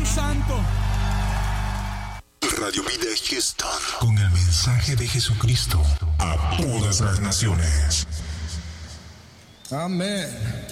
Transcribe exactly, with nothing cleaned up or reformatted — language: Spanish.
Espíritu Santo. Radio Vida Houston, con el mensaje de Jesucristo a todas las naciones. Amén.